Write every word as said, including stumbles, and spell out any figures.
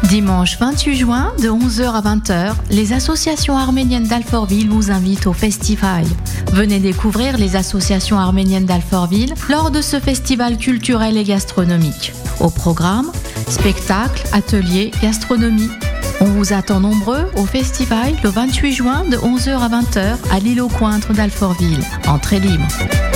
Dimanche vingt-huit juin, de onze heures à vingt heures, les associations arméniennes d'Alfortville vous invitent au Festival. Venez découvrir les associations arméniennes d'Alfortville lors de ce festival culturel et gastronomique. Au programme, spectacles, ateliers, gastronomie. On vous attend nombreux au festival le vingt-huit juin de onze heures à vingt heures à l'île aux Cointres d'Alfortville. Entrée libre.